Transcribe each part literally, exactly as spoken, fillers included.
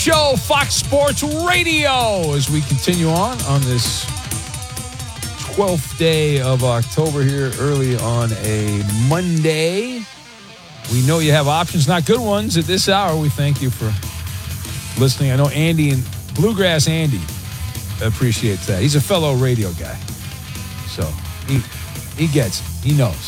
Show, Fox Sports Radio, as we continue on on this twelfth day of October here, early on a Monday. We know you have options, not good ones, at this hour. We thank you for listening. I know Andy and Bluegrass Andy appreciates that. He's a fellow radio guy, so he he gets it. He knows.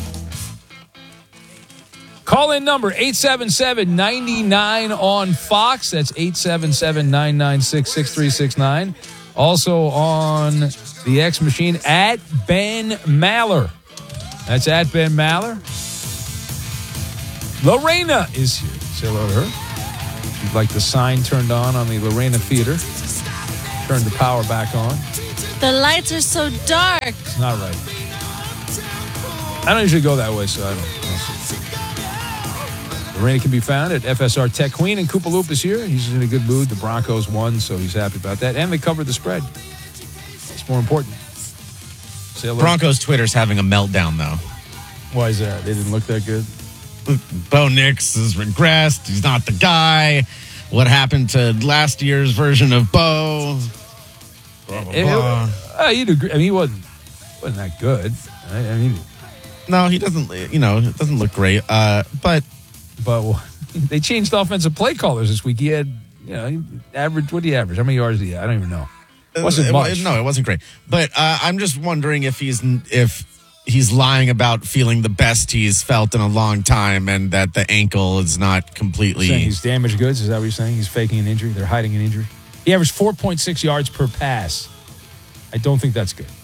Call in number eight seven seven, nine nine on Fox. That's eight seven seven, nine nine six, six three six nine. Also on the X machine at Ben Maller. That's at Ben Maller. Lorena is here. Say hello to her. If you'd like the sign turned on on the Lorena Theater, turn the power back on. The lights are so dark. It's not right. I don't usually go that way, so I don't, I don't see. Lorena can be found at F S R Tech Queen, and Koopa Loop is here. He's in a good mood. The Broncos won, so he's happy about that. And they covered the spread. It's more important. Say hello. Broncos Twitter's having a meltdown, though. Why is that? They didn't look that good? Bo Nix has regressed. He's not the guy. What happened to last year's version of Bo? Blah, blah, blah. Uh, you'd agree. I mean, he wasn't wasn't that good. I, I mean, no, he doesn't. You know, it doesn't look great. Uh, but but well, they changed offensive play callers this week. He had, you know, average. What do you average? How many yards did he have? I don't even know. It wasn't it, much. It, no, it wasn't great. But uh, I'm just wondering if he's if. He's lying about feeling the best he's felt in a long time, and that the ankle is not completely. Saying he's damaged goods. Is that what you're saying? He's faking an injury. They're hiding an injury. He averaged four point six yards per pass. I don't think that's good.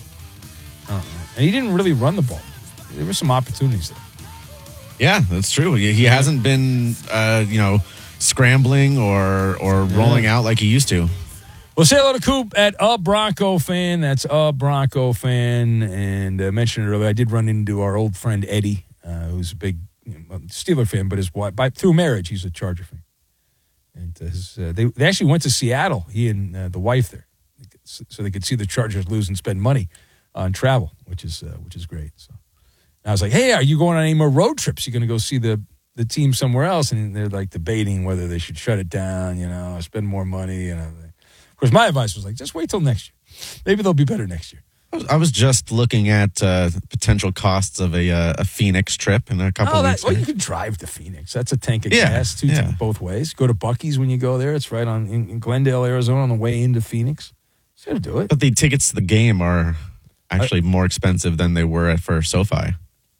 Uh-uh. And he didn't really run the ball. There were some opportunities there. Yeah, that's true. He, he hasn't been, uh, you know, scrambling or or yeah. rolling out like he used to. Well, say hello to Coop at A Bronco Fan. That's A Bronco Fan. And I uh, mentioned it earlier, I did run into our old friend Eddie, uh, who's a big you know, Steeler fan, but his wife, by, through marriage, he's a Charger fan. And uh, his, uh, they, they actually went to Seattle, he and uh, the wife there, so they could see the Chargers lose and spend money on travel, which is uh, which is great. So and I was like, hey, are you going on any more road trips? You're going to go see the, the team somewhere else? And they're like debating whether they should shut it down, you know, spend more money, you know. Of course, my advice was like, just wait till next year. Maybe they'll be better next year. I was just looking at uh, potential costs of a uh, a Phoenix trip in a couple oh, of that, weeks. Well, here. you can drive to Phoenix. That's a tank of yeah, gas, two yeah. both ways. Go to Buc-ee's when you go there. It's right on in, in Glendale, Arizona, on the way into Phoenix. So you do it. But the tickets to the game are actually more expensive than they were at for SoFi.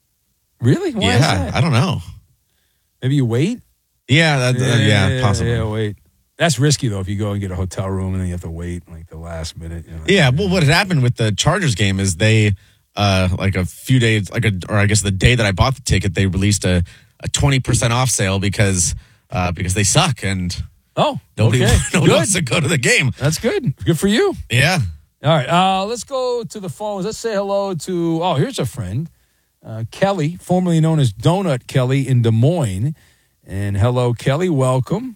Really? Why yeah, is that? I don't know. Maybe you wait? Yeah, that, yeah, uh, yeah, yeah, possibly. Yeah, wait. That's risky, though, if you go and get a hotel room and then you have to wait like the last minute. You know, yeah, well, what had happened with the Chargers game is they, uh, like a few days, like a, or I guess the day that I bought the ticket, they released a, a twenty percent off sale because uh, because they suck and oh, nobody, okay. nobody Good. wants to go to the game. That's good. Good for you. Yeah. All right, uh, let's go to the phones. Let's say hello to, oh, here's a friend, uh, Kelly, formerly known as Donut Kelly in Des Moines. And hello, Kelly. Welcome.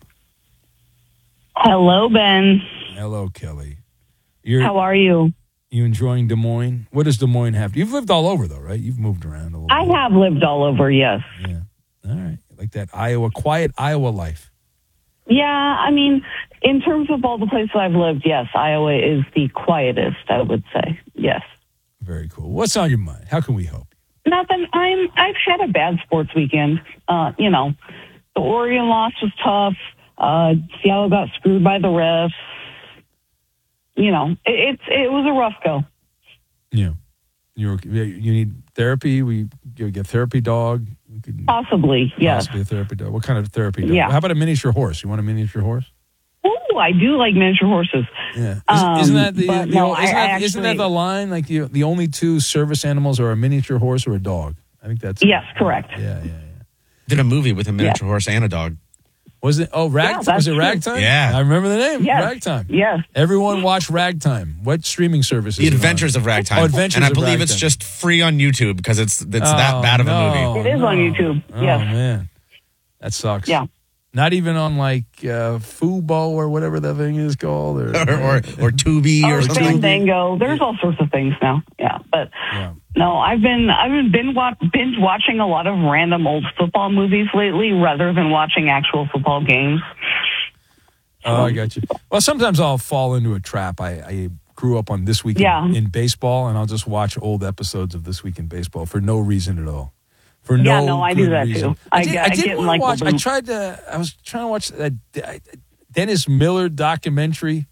Hello, Ben. Hello, Kelly. You're, How are you? You enjoying Des Moines? What does Des Moines have? You've lived all over, though, right? You've moved around a little I bit. have lived all over, yes. Yeah. All right. Like that Iowa, quiet Iowa life. Yeah, I mean, in terms of all the places I've lived, yes, Iowa is the quietest, I would say. Yes. Very cool. What's on your mind? How can we help? Nothing. I'm, I've had a bad sports weekend. Uh, you know, the Oregon loss was tough. Uh, Seattle got screwed by the refs. You know, it, it's it was a rough go. Yeah. You you need therapy? We you get a therapy dog? You could Possibly, yes. Possibly a therapy dog. What kind of therapy dog? Yeah. How about a miniature horse? You want a miniature horse? Oh, I do like miniature horses. Yeah. Isn't, Um, isn't that the, but the no, isn't, I- that, I actually- isn't that the line? Like the the only two service animals are a miniature horse or a dog. I think that's Yes, correct. Yeah, yeah, yeah. Did a movie with a miniature horse and a dog. Was it? Oh, rag. Yeah, was that's it true. Ragtime? Yeah. I remember the name. Yes. Ragtime. Yes. Everyone watch Ragtime. What streaming service is The it on? Adventures of Ragtime. Oh, Adventures and I of believe it's Ragtime. just free on YouTube because it's it's Oh, that bad of a no, movie. It is on no. YouTube, Oh yes. man, that sucks. Yeah. Not even on like uh, Fubo or whatever that thing is called, or or, or or Tubi Or or something. Fandango. There's all sorts of things now. Yeah, but Yeah. no, I've been I've been binge, wa- binge watching a lot of random old football movies lately, rather than watching actual football games. Oh, I got you. Well, sometimes I'll fall into a trap. I, I grew up on This Week in, Yeah. in Baseball, and I'll just watch old episodes of This Week in Baseball for no reason at all. For Yeah, no, no, I do good that reason. too. I I did, get- I I did get in, want like, to a watch. I loop. tried to. I was trying to watch that Dennis Miller documentary.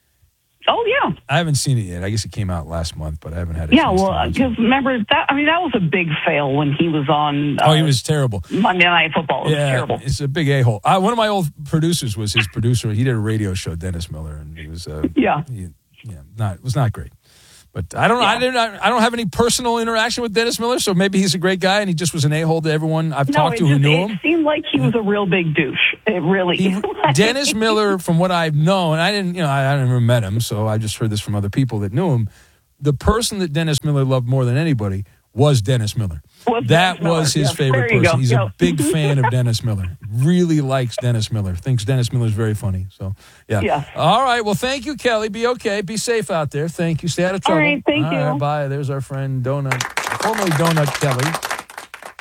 Oh yeah, I haven't seen it yet. I guess it came out last month, but I haven't had a yeah. chance to Well, watch it. because remember that? I mean, that was a big fail when he was on. Uh, Oh, he was terrible. Monday Night Football. It was Yeah, terrible. it's a big a-hole. Uh, one of my old producers was his producer. He did a radio show, Dennis Miller, and he was uh, Yeah. he, yeah, not it was not great. But I don't know. I didn't. I don't have any personal interaction with Dennis Miller, so maybe he's a great guy, and he just was an a-hole to everyone I've No, talked it, to who just, knew it him. seemed like he was a real big douche. It really. He- Dennis Miller, from what I've known, I didn't, you know, I, I never met him, so I just heard this from other people that knew him. The person that Dennis Miller loved more than anybody was Dennis Miller. Was that Dennis Miller. was his Yes, favorite there you person. go. He's a Yep. big fan of Dennis Miller. Really likes Dennis Miller. Thinks Dennis Miller's very funny. So, yeah. Yes. All right. Well, thank you, Kelly. Be okay. Be safe out there. Thank you. Stay out of trouble. right, thank you. right, bye. There's our friend Donut, formerly Donut Kelly.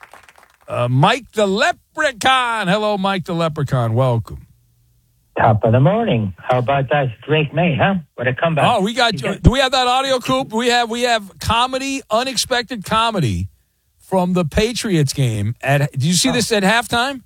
Uh, Mike the Leprechaun. Hello, Mike the Leprechaun. Welcome. Top of the morning. How about that Drake May, huh? What a comeback. Oh, we got. Do we have that audio, Coop? We have. We have comedy, unexpected comedy from the Patriots game. At did you see this at halftime?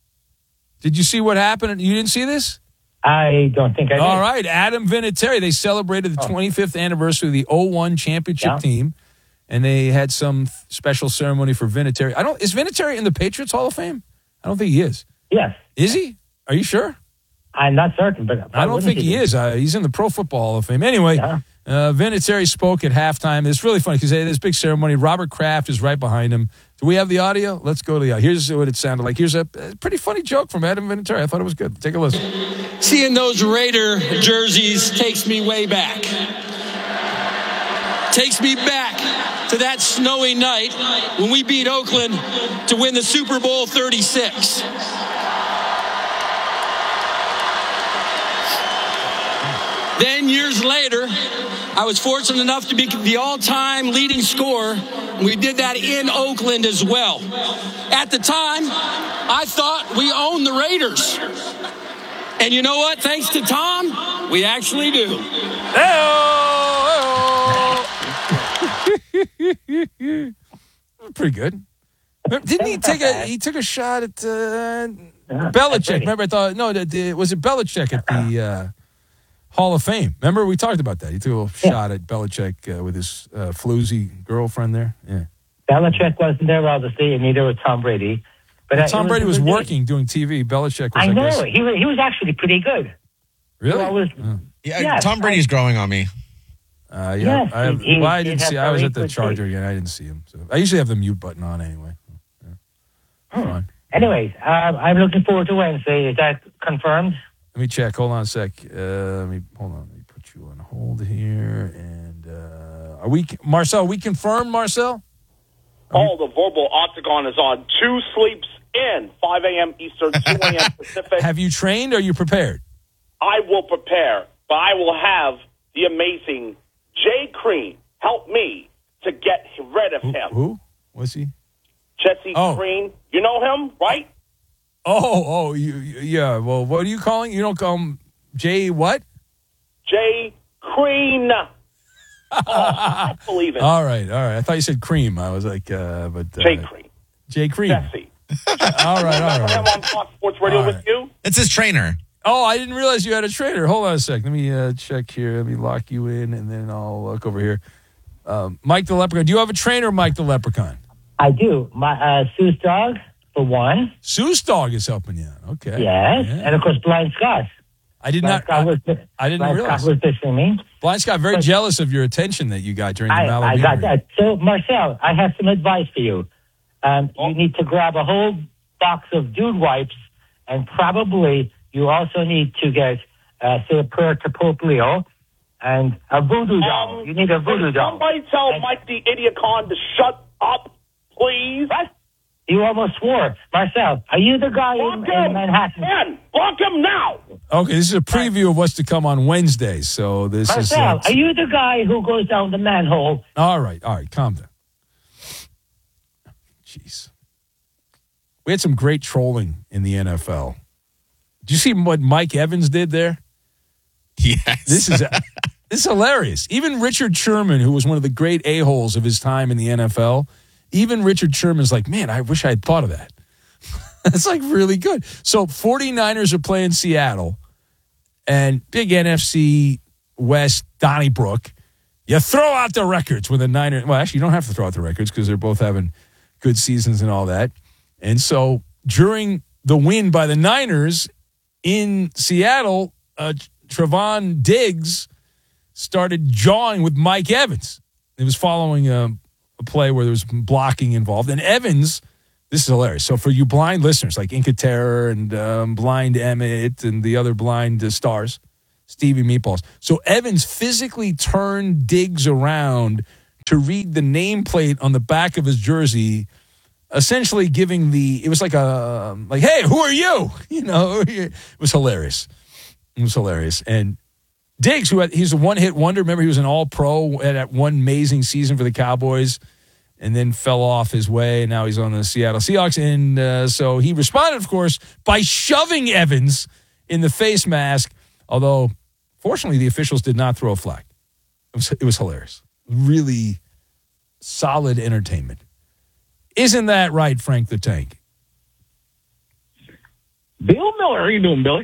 Did you see what happened? You didn't see this? I don't think I did. All right, Adam Vinatieri. They celebrated the twenty-fifth anniversary of the oh one championship Yeah. team, and they had some special ceremony for Vinatieri. I don't. Is Vinatieri in the Patriots Hall of Fame? I don't think he is. Yes. Is he? Are you sure? I'm not certain, but I don't think he is. Uh, he's in the Pro Football Hall of Fame. Anyway, Yeah. uh, Vinatieri spoke at halftime. It's really funny because they had this big ceremony. Robert Kraft is right behind him. Do we have the audio? Let's go to the audio. Here's what it sounded like. Here's a, a pretty funny joke from Adam Vinatieri. I thought it was good. Take a listen. Seeing those Raider jerseys takes me way back. Takes me back to that snowy night when we beat Oakland to win the Super Bowl thirty-six. Then years later, I was fortunate enough to be the all-time leading scorer. We did that in Oakland as well. At the time, I thought we owned the Raiders. And you know what? Thanks to Tom, we actually do. Pretty good. Didn't he take a? He took a shot at uh, that's Belichick. right. Remember, I thought no, the, the, was it Belichick at the uh, Hall of Fame? Remember, we talked about that. He took a little Yeah. shot at Belichick uh, with his uh, floozy girlfriend there. Yeah. Belichick wasn't there, obviously, and neither was Tom Brady. But uh, Tom it Brady was it working doing T V. Belichick was. I I know. guess, He was, he was actually pretty good. really. Well, it was- Oh. Yeah, Yes, Tom Brady's growing on me. Uh, yeah, Yes, I, have, he- well, I he didn't has see. I was very at the good Charger taste. again. I didn't see him. So I usually have the mute button on anyway. Yeah. Fine. Anyways, uh, I'm looking forward to Wednesday. Is that confirmed? Let me check. Hold on a sec. Uh, let me hold on. Let me put you on hold here. And uh, are we, Marcel? We confirmed, Marcel? All the verbal octagon is on. Two sleeps in, five a.m. Eastern, two a.m. Pacific. Have you trained? Or are you prepared? I will prepare, but I will have the amazing Jay Crean help me to get rid of Who? him. who? Was he? Jesse Oh. Crean. You know him, right? Oh, oh, you, you- yeah. Well, what are you calling? You don't call him Jay what? Jay Crean. Oh, I don't believe it. All right, all right. I thought you said cream. I was like, uh, but uh, Jay Crean. Jay Cream. Jesse. All right, all Remember him right. on Fox Sports Radio All with right. you? It's his trainer. Oh, I didn't realize you had a trainer. Hold on a sec. Let me uh, check here. Let me lock you in, and then I'll look over here. Um, Mike the Leprechaun. Do you have a trainer, Mike the Leprechaun? I do. My uh, Sue's dog, for one. Seuss Dog is helping you out. Okay. Yes. Yeah. And, of course, Blind Scott. I did Blind not. Scott I, was, I didn't Blind realize. Scott was listening to me. Blind Scott very But- jealous of your attention that you got during the I, Malibie I got interview. that. So, Marcel, I have some advice for you. Um, Oh. You need to grab a whole box of dude wipes, and probably you also need to get, uh, say, a prayer to Pope Leo and a voodoo doll. Um, you need a voodoo Can doll. somebody tell And- Mike the Idiot Con to shut up, please? What? You almost swore. Marcel, are you the guy in, Block in him! Manhattan? Ben, block him now! Okay, this is a preview of what's to come on Wednesday. So this is. Marcel, Uh, are you the guy who goes down the manhole? all right, all right. Calm down. Jeez. We had some great trolling in the N F L. you see what Mike Evans did there? Yes. This is this is hilarious. Even Richard Sherman, who was one of the great a-holes of his time in the N F L, even Richard Sherman's like, man, I wish I had thought of that. That's like really good. So 49ers are playing Seattle, and big N F C West, Donnybrook. You throw out the records when the Niners. Well, actually, you don't have to throw out the records because they're both having good seasons and all that. And so during the win by the Niners in Seattle, uh, Trevon Diggs started jawing with Mike Evans. It was following a, a play where there was blocking involved. And Evans, this is hilarious. So for you blind listeners like Inca Terror and um, Blind Emmett and the other blind uh, stars, Stevie Meatballs. So Evans physically turned Diggs around to read the nameplate on the back of his jersey, essentially giving the, it was like a, like, hey, who are you? You know, it was hilarious. It was hilarious. And Diggs, who had, he's a one-hit wonder. Remember, he was an all-pro at that one amazing season for the Cowboys and then fell off his way. And now he's on the Seattle Seahawks. And uh, so he responded, of course, by shoving Evans in the face mask, although fortunately the officials did not throw a flag. It was, it was hilarious. Really solid entertainment. Isn't that right, Frank the Tank? Bill Miller, how you doing, Billy?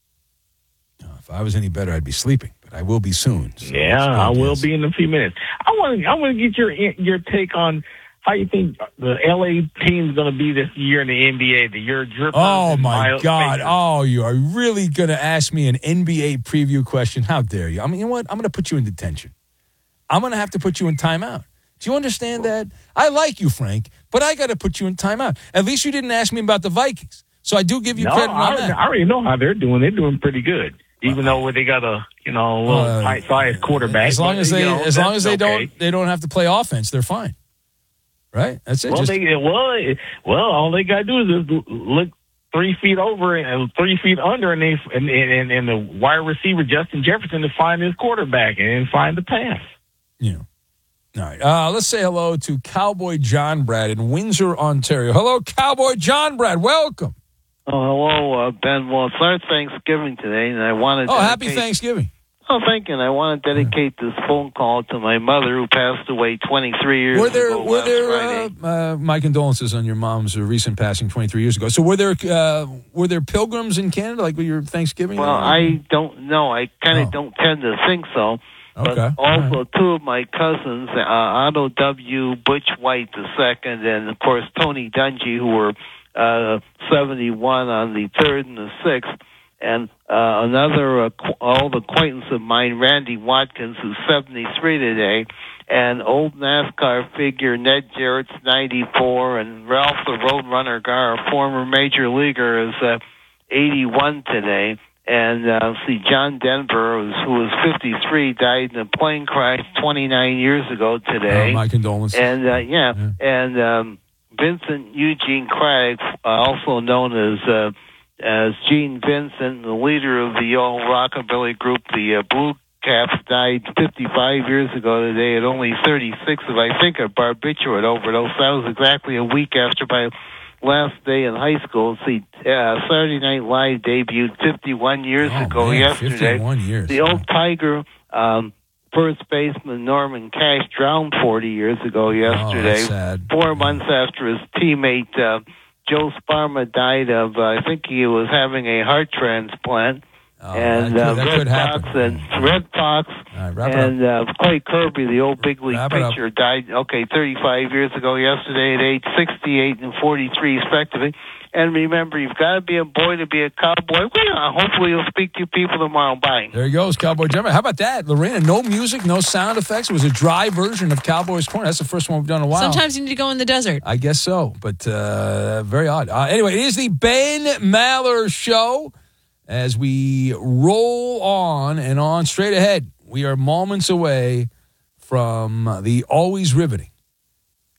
If I was any better, I'd be sleeping, but I will be soon. So yeah, I will be in a few minutes. I want to I want to get your your take on how you think the L A team's going to be this year in the N B A. The year drippers. Oh my Miles God! Sanders. Oh, you are really going to ask me an N B A preview question? How dare you? I mean, you know what? I'm going to put you in detention. I'm going to have to put you in timeout. Do you understand that? I like you, Frank, but I got to put you in timeout. At least you didn't ask me about the Vikings, so I do give you No, credit I on already, that. I already know how they're doing. They're doing pretty good. Even though they got a you know a little Uh, tight-sized quarterback, As long but, as they, you know, as long as they that's okay. don't, they don't have to play offense. They're fine, right? That's it. Well, Just, they well, it- well, all they got to do is just look three feet over and three feet under, and they and, and, and the wide receiver Justin Jefferson to find his quarterback and then find the pass. you know. All right. Uh, let's say hello to Cowboy John Brad in Windsor, Ontario. Hello, Cowboy John Brad. Welcome. Oh, hello, uh, Ben. Well, it's our Thanksgiving today, and I wanted to. Oh, happy dedicate- Thanksgiving. Oh, thank you. And I want to dedicate this phone call to my mother, who passed away twenty-three years Were there, ago were last there, Friday. uh, uh, my condolences on your mom's uh, recent passing twenty-three years ago. So were there, uh, were there pilgrims in Canada, like with your Thanksgiving? Well, I don't know. I kind of Oh. don't tend to think so. But Okay. also, All two of my cousins, uh, Otto W., Butch White the second, and of course Tony Dungy, who were uh, seventy-one on the third and the sixth, and uh, another uh, qu- old acquaintance of mine, Randy Watkins, who's seventy-three today, and old NASCAR figure Ned Jarrett's ninety-four, and Ralph the Roadrunner Gar, a former major leaguer, is uh, eighty-one today. And uh, see, John Denver, who's, who was fifty-three, died in a plane crash twenty-nine years ago today. Uh, my condolences. And uh, yeah, Yeah. and um, Vincent Eugene Craddock, uh, also known as uh, as Gene Vincent, the leader of the old rockabilly group, the uh, Blue Caps, died fifty-five years ago today at only thirty-six of, I think, a barbiturate overdose. That was exactly a week after my last day in high school. See, uh, Saturday Night Live debuted fifty-one years Oh, ago man, yesterday. fifty-one years. The old Tiger, um, first baseman Norman Cash, drowned forty years ago yesterday. Oh, that's sad. Four months after his teammate uh, Joe Sparma died of, uh, I think he was having a heart transplant. Oh, and that uh, could- that Red could happen. Fox and Red Fox All right, wrap it and uh, Clay Kirby, the old big league Wrap it up. pitcher, died okay thirty-five years ago yesterday at age sixty-eight and forty-three respectively. And remember, you've got to be a boy to be a cowboy. Well, hopefully, you'll speak to people tomorrow. Bye. There he goes, Cowboy John Brad. How about that, Lorena? No music, no sound effects. It was a dry version of Cowboy's Corner. That's the first one we've done in a while. Sometimes you need to go in the desert. I guess so, but uh, very odd. Uh, anyway, it is the Ben Maller Show. As we roll on and on straight ahead, we are moments away from the always riveting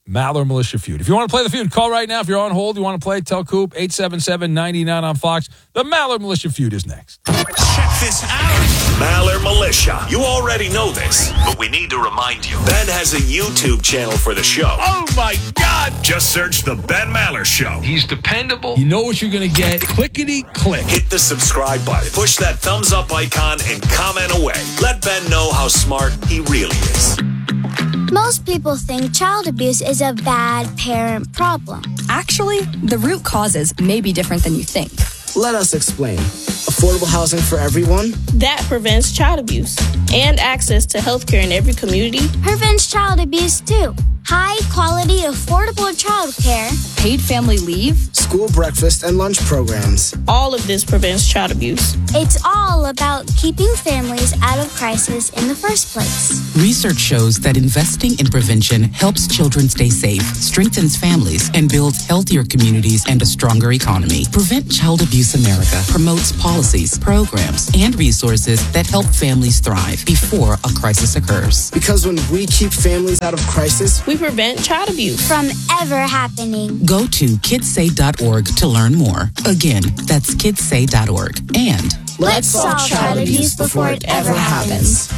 Maller Militia Feud. If you want to play the feud, call right now. If you're on hold, you want to play, tell Coop, eight seven seven, nine nine on Fox. The Maller Militia Feud is next. Check this out. Maller Militia. You already know this, but we need to remind you. Ben has a YouTube channel for the show. Oh, my God. Just search The Ben Maller Show. He's dependable. You know what you're going to get. Clickety-click. Hit the subscribe button. Push that thumbs up icon and comment away. Let Ben know how smart he really is. Most people think child abuse is a bad parent problem. Actually, the root causes may be different than you think. Let us explain. Affordable housing for everyone. That prevents child abuse. And access to health care in every community. Prevents child abuse, too. High quality, affordable child care. Paid family leave. School breakfast and lunch programs. All of this prevents child abuse. It's all about keeping families out of crisis in the first place. Research shows that investing in prevention helps children stay safe, strengthens families, and builds healthier communities and a stronger economy. Prevent Child Abuse America promotes policies, programs, and resources that help families thrive before a crisis occurs. Because when we keep families out of crisis, we prevent child abuse from ever happening. Go to kids say dot org to learn more. Again, that's kids say dot org. And let's solve child abuse before it ever happens.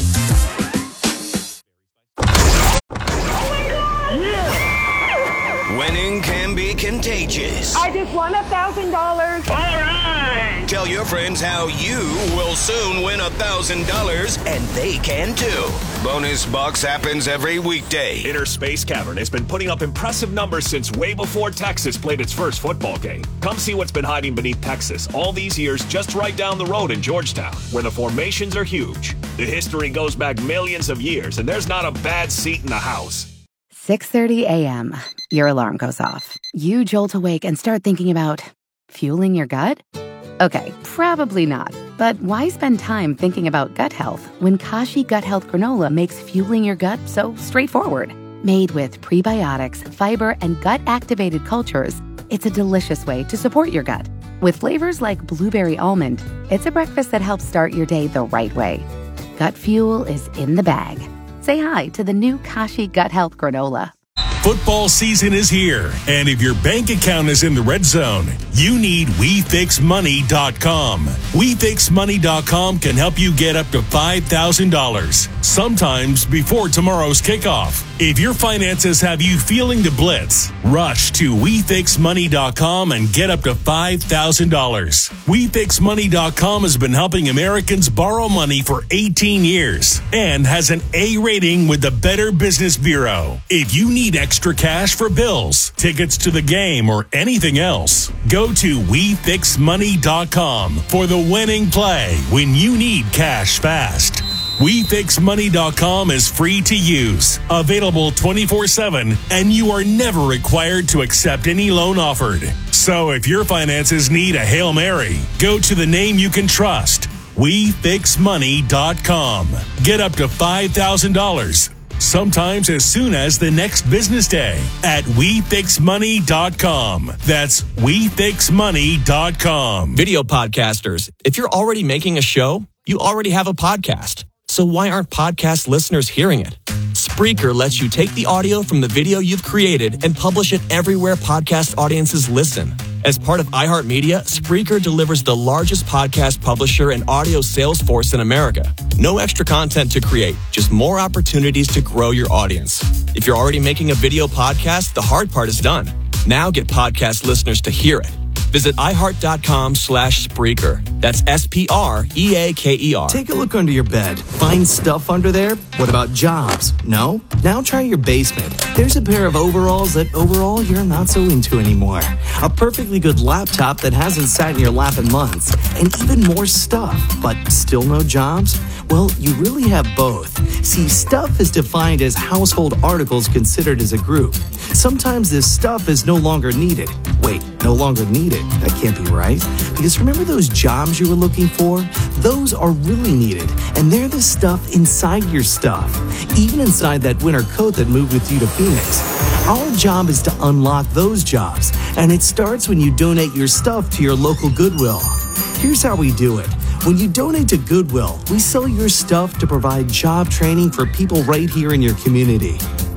Winning can be contagious. I just won a thousand dollars. All right. Tell your friends how you will soon win a thousand dollars, and they can too. Bonus Bucks happens every weekday. Inner Space Cavern has been putting up impressive numbers since way before Texas played its first football game. Come see what's been hiding beneath Texas all these years just right down the road in Georgetown, where the formations are huge. The history goes back millions of years, and there's not a bad seat in the house. six thirty a.m. Your alarm goes off. You jolt awake and start thinking about fueling your gut? Okay, probably not. But why spend time thinking about gut health when Kashi Gut Health Granola makes fueling your gut so straightforward? Made with prebiotics, fiber, and gut-activated cultures, it's a delicious way to support your gut. With flavors like blueberry almond, it's a breakfast that helps start your day the right way. Gut fuel is in the bag. Say hi to the new Kashi Gut Health Granola. Football season is here, and if your bank account is in the red zone, you need we fix money dot com. we fix money dot com can help you get up to five thousand dollars, sometimes before tomorrow's kickoff. If your finances have you feeling the blitz, rush to we fix money dot com and get up to five thousand dollars. we fix money dot com has been helping Americans borrow money for eighteen years and has an A rating with the Better Business Bureau. If you need extra cash for bills, tickets to the game, or anything else, go to we fix money dot com for the winning play when you need cash fast. we fix money dot com is free to use, available twenty-four seven, and you are never required to accept any loan offered. So if your finances need a Hail Mary, go to the name you can trust, we fix money dot com. Get up to five thousand dollars, sometimes as soon as the next business day, at we fix money dot com. That's we fix money dot com. Video podcasters, if you're already making a show, you already have a podcast. So why aren't podcast listeners hearing it? Spreaker lets you take the audio from the video you've created and publish it everywhere podcast audiences listen. As part of iHeartMedia, Spreaker delivers the largest podcast publisher and audio sales force in America. No extra content to create, just more opportunities to grow your audience. If you're already making a video podcast, the hard part is done. Now get podcast listeners to hear it. Visit iHeart.com slash Spreaker. That's S P R E A K E R. Take a look under your bed. Find stuff under there? What about jobs? No? Now try your basement. There's a pair of overalls that overall you're not so into anymore. A perfectly good laptop that hasn't sat in your lap in months. And even more stuff, but still no jobs? Well, you really have both. See, stuff is defined as household articles considered as a group. Sometimes this stuff is no longer needed. Wait, no longer needed? That can't be right. Because remember those jobs you were looking for? Those are really needed. And they're the stuff inside your stuff. Even inside that winter coat that moved with you to Phoenix. Our job is to unlock those jobs. And it starts when you donate your stuff to your local Goodwill. Here's how we do it. When you donate to Goodwill, we sell your stuff to provide job training for people right here in your community.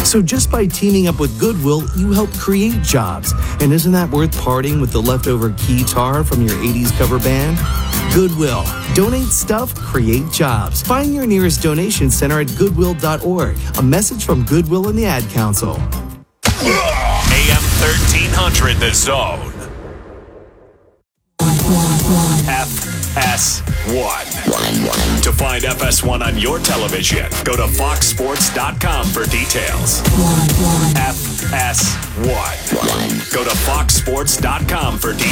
So just by teaming up with Goodwill, you help create jobs. And isn't that worth parting with the leftover keytar from your eighties cover band? Goodwill. Donate stuff, create jobs. Find your nearest donation center at goodwill dot org. A message from Goodwill and the Ad Council. A M thirteen hundred The Zone. F S one. To find F S one on your television, go to fox sports dot com for details. F S one. Go to fox sports dot com for details.